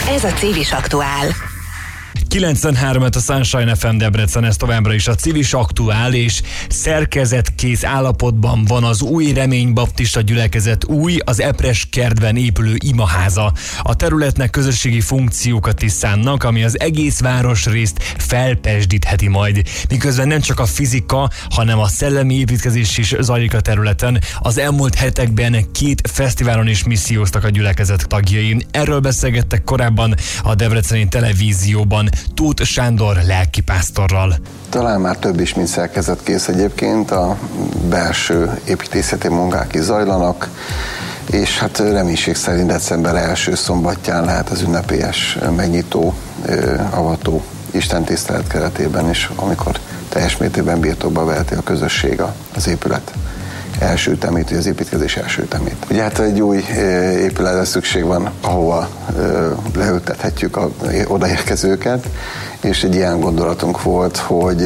Ez a Civis Aktuál. 93-et a Sunshine FM Debrecen, ez továbbra is a Civis Aktuál, és szerkezetkész állapotban van az új Remény Baptista gyülekezet az Epres kertben épülő imaháza. A területnek közösségi funkciókat is szánnak, ami az egész városrészt felpezsdítheti majd. Miközben nem csak a fizika, hanem a szellemi építkezés is zajlik a területen. Az elmúlt hetekben 2 fesztiválon is misszióztak a gyülekezet tagjai. Erről beszélgettek korábban a Debreceni Televízióban Tóth Sándor lelkipásztorral. Talán már több is, mint szerkezetkész egyébként, a belső építészeti munkák is zajlanak, és hát reménység szerint december első szombatján lehet az ünnepélyes megnyitó, avató istentisztelet keretében is, amikor teljes mértékben birtokba veheti a közösség az épület első ütemét, az építkezés első ütemét. Ugye hát egy új épületre szükség van, ahova leültethetjük odaérkezőket, és egy ilyen gondolatunk volt, hogy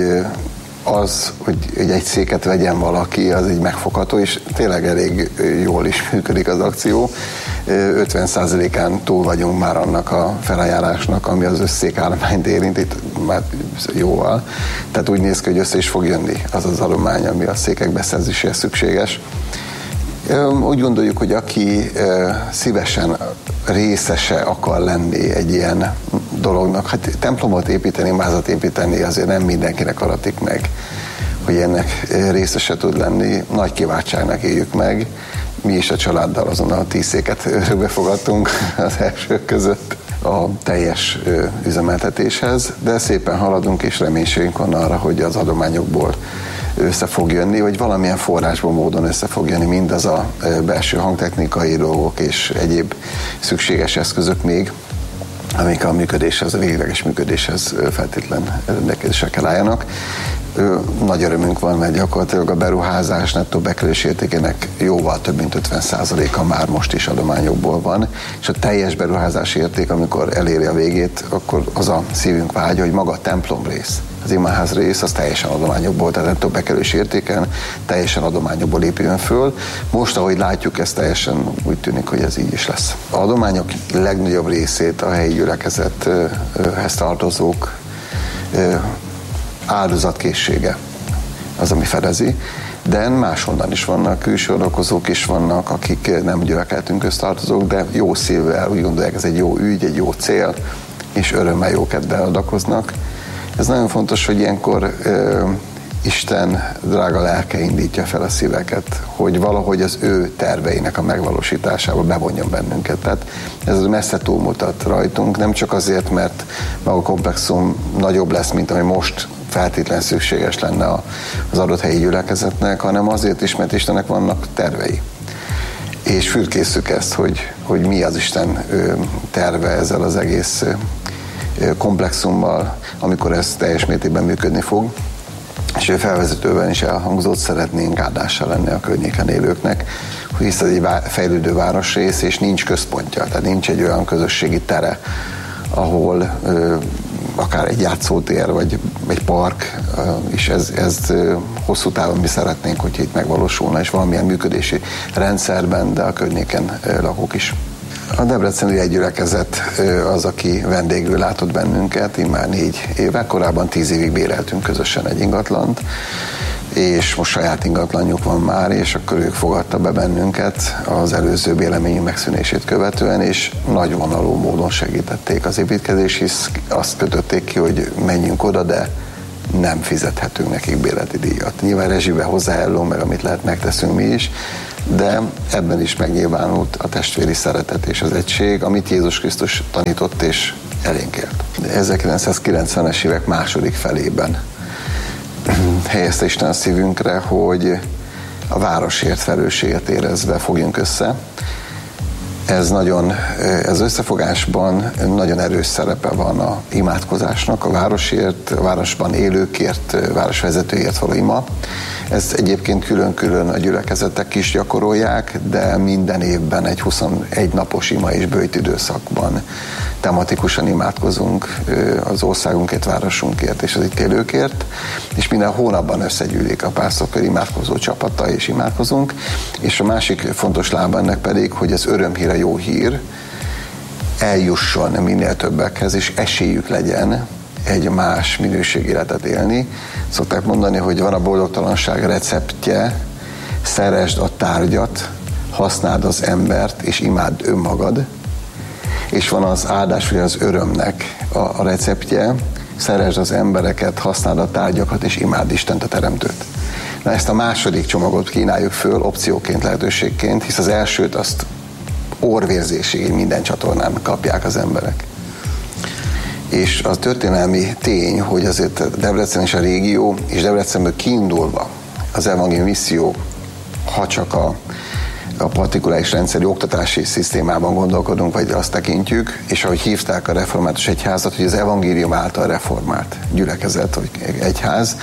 egy széket vegyen valaki, az így megfogható, és tényleg elég jól is működik az akció. 50%-án túl vagyunk már annak a felajánlásnak, ami az összékállományt érint, itt már jóval. Tehát úgy néz ki, hogy össze is fog jönni az az állomány, ami a székek beszerzéséhez szükséges. Úgy gondoljuk, hogy aki szívesen részese akar lenni egy ilyen dolognak, hát templomot építeni, mázat építeni azért nem mindenkinek aratik meg, hogy ennek részese tud lenni. Nagy kiváltságnak éljük meg. Mi is a családdal azonnal 10 széket örökbe fogadtunk az elsők között a teljes üzemeltetéshez, de szépen haladunk, és reménységünk van arra, hogy az adományokból össze fog jönni, vagy valamilyen forrásból módon össze fog jönni mindaz a belső hangtechnikai dolgok és egyéb szükséges eszközök még, amik a működéshez, a végleges működéshez feltétlen rendelkezésre kell álljanak. Nagy örömünk van, mert gyakorlatilag a beruházás nettó bekerülés értékének jóval több mint 50%-a már most is adományokból van, és a teljes beruházás érték, amikor eléri a végét, akkor az a szívünk vágya, hogy maga a templom rész, az imaház rész, az teljesen adományokból, tehát nettó bekerülés értéken teljesen adományokból épüljön föl. Most, ahogy látjuk, ez teljesen úgy tűnik, hogy ez így is lesz. A adományok legnagyobb részét a helyi gyülekezethez tartozók áldozatkészsége az, ami fedezi, de máshonnan is vannak, külső adakozók is vannak, akik nem gyülekezetünkhöz tartozók, de jó szívvel úgy gondolják, ez egy jó ügy, egy jó cél, és örömmel, jókedvel adakoznak. Ez nagyon fontos, hogy ilyenkor Isten drága lelke indítja fel a szíveket, hogy valahogy az ő terveinek a megvalósításába bevonjon bennünket. Tehát ez messze túlmutat rajtunk, nem csak azért, mert maga a komplexum nagyobb lesz, mint ami most feltétlenül szükséges lenne az adott helyi gyülekezetnek, hanem azért is, mert Istennek vannak tervei. És fürkészük ezt, hogy mi az Isten terve ezzel az egész komplexummal, amikor ez teljes mértékben működni fog. És ő felvezetőben is elhangzott, szeretnénk áldással lenni a környéken élőknek, hisz ez egy fejlődő városrész, és nincs központja, tehát nincs egy olyan közösségi tere, ahol akár egy játszótér, vagy egy park, és ez hosszú távon mi szeretnénk, hogy itt megvalósulna, és valamilyen működési rendszerben, de a környéken lakók is. A Debreceni Egygyülekezet az, aki vendégül látott bennünket, immár 4 éve, korábban 10 évig béreltünk közösen egy ingatlant, és most saját ingatlanjuk van már, és akkor ők fogadta be bennünket az előző béleményünk megszűnését követően, és nagyvonalú módon segítették az építkezést, hisz azt kötötték ki, hogy menjünk oda, de nem fizethetünk nekik bérleti díjat. Nyilván rezsibe hozzájárulunk, meg amit lehet, megteszünk mi is, de ebben is megnyilvánult a testvéri szeretet és az egység, amit Jézus Krisztus tanított és elénk élt. 1990-es évek második felében helyezte Isten a szívünkre, hogy a városért felelősséget érezve fogjunk össze. Ez összefogásban nagyon erős szerepe van a imádkozásnak, a városért, a városban élőkért, városvezetőért való ima. Ezt egyébként külön-külön a gyülekezetek is gyakorolják, de minden évben egy 21 napos ima és böjt időszakban tematikusan imádkozunk az országunkért, városunkért és az itt élőkért, és minden hónapban összegyűlik a pásztorkör imádkozó csapata, és imádkozunk. És a másik fontos lába ennek pedig, hogy az örömhír, a jó hír, eljusson minél többekhez, és esélyük legyen egy más minőségéletet élni. Szokták mondani, hogy van a boldogtalanság receptje, szeresd a tárgyat, használd az embert, és imádd önmagad. És van az áldás, vagy az örömnek a receptje, szeresd az embereket, használd a tárgyakat, és imádd Istent, a Teremtőt. Na, ezt a második csomagot kínáljuk föl opcióként, lehetőségként, hisz az elsőt azt orrvérzésig minden csatornán kapják az emberek. És a történelmi tény, hogy azért Debrecen és a régió, és Debrecenből kiindulva az evangélium misszió, ha csak a partikuláris rendszeri oktatási szisztémában gondolkodunk, vagy azt tekintjük, és ahogy hívták a református egyházat, hogy az evangélium által reformált gyülekezet, vagy egyház,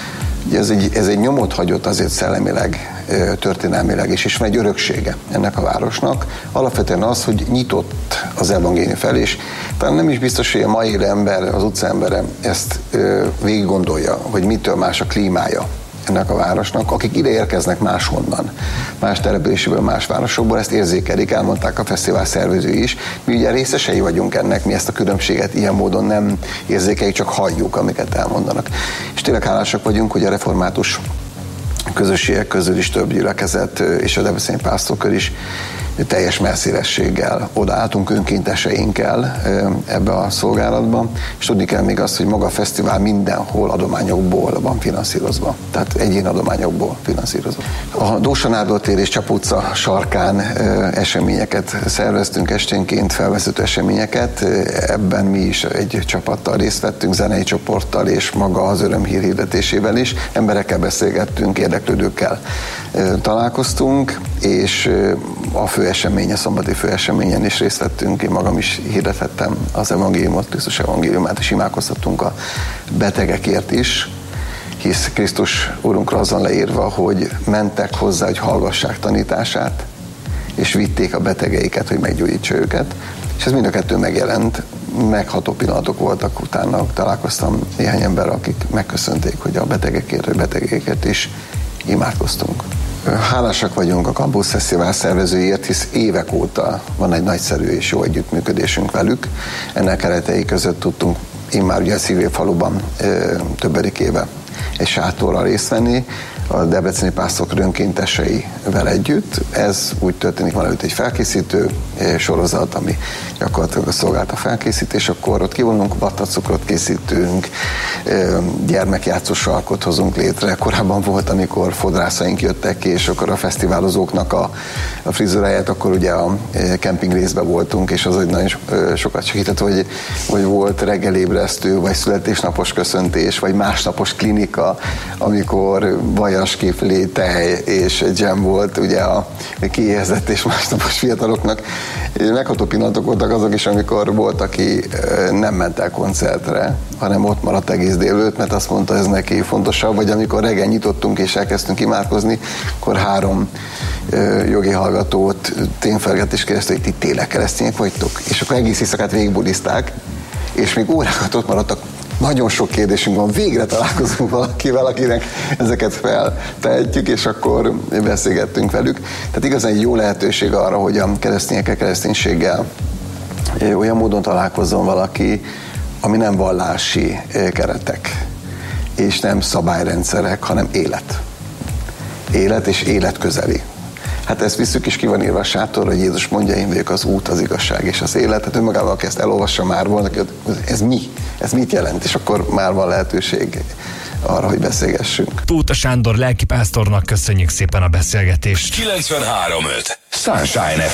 ez egy nyomot hagyott azért szellemileg, történelmileg, és van egy öröksége ennek a városnak. Alapvetően az, hogy nyitott az evangélium felé, és talán nem is biztos, hogy a mai élő ember, az utcaembere ezt végig gondolja, hogy mitől más a klímája ennek a városnak, akik ide érkeznek máshonnan, más településéből, más városokból, ezt érzékelik, elmondták a fesztivál szervezői is. Mi ugye részesei vagyunk ennek, mi ezt a különbséget ilyen módon nem érzékeljük, csak halljuk, amiket elmondanak. És tényleg hálásak vagyunk, hogy a református közösségek közül is több gyülekezet, és a debreceni pásztorkör is teljes messzélességgel odaálltunk önkénteseinkkel ebbe a szolgálatba, és tudni kell még azt, hogy maga a fesztivál mindenhol adományokból van finanszírozva, tehát egyén adományokból finanszírozva. A Dósa Nándor tér és Csap utca sarkán eseményeket szerveztünk, esténként felvezető eseményeket, ebben mi is egy csapattal részt vettünk, zenei csoporttal és maga az örömhír hirdetésével is, emberekkel beszélgettünk, érdeklődőkkel találkoztunk, és a főesemény, a szombati főeseményen is részt vettünk, én magam is hirdethettem az evangéliumot, Krisztus evangéliumát, és imádkoztattunk a betegekért is, hisz Krisztus Urunkra azon leírva, hogy mentek hozzá, hogy hallgassák tanítását, és vitték a betegeiket, hogy meggyógyítsa őket, és ez mind a kettő megjelent, megható pillanatok voltak, utána találkoztam néhány ember, akik megköszönték, hogy a betegekért, vagy betegeket is imádkoztunk. Hálásak vagyunk a Campus Fesztivál szervezőiért, hisz évek óta van egy nagyszerű és jó együttműködésünk velük. Ennek keretei között tudtunk immár ugye a Szilvéfaluban többedik éve egy sátorral részt venni, a debreceni pásztorkör önkénteseivel együtt. Ez úgy történik, van előtt egy felkészítő sorozat, ami gyakorlatilag a szolgált a felkészítés, akkor ott kivonulunk, vattacukrot készítünk, gyermekjátszó sarkot hozunk létre. Korábban volt, amikor fodrászaink jöttek ki, és akkor a fesztiválozóknak a frizuráját, akkor ugye a kemping részben voltunk, és az, hogy nagyon sokat segített, hogy volt reggelébresztő, vagy születésnapos köszöntés, vagy másnapos klinika, amikor vajaskifli, tej és dzsem volt ugye a kiéhezett és másnapos fiataloknak. Megható pillanatok voltak azok is, amikor volt, aki nem ment el koncertre, hanem ott maradt egész délelőtt, mert azt mondta, ez neki fontosabb, vagy amikor reggel nyitottunk és elkezdtünk imádkozni, akkor 3 jogi hallgatót tényfelgetés kérdezte, hogy ti tényleg keresztények vagytok? És akkor egész éjszakát végigbulizták, és még órákat ott maradtak. Nagyon sok kérdésünk van, végre találkozunk valakivel, akinek ezeket feltehetjük, és akkor beszélgettünk velük. Tehát igazán egy jó lehetőség arra, hogy a keresztényekkel, kereszténységgel olyan módon találkozzon valaki, ami nem vallási keretek, és nem szabályrendszerek, hanem élet. Élet és életközeli. Hát ezt visszük is, ki van írva a sátorra, hogy Jézus mondja, én vagyok az út, az igazság és az élet. Hát önmagában, aki ezt elolvassa, már volna, ez mi? Ez mit jelent? És akkor már van lehetőség arra, hogy beszélgessünk. Tóth Sándor lelkipásztornak köszönjük szépen a beszélgetést. 93.5 Sunshine FM.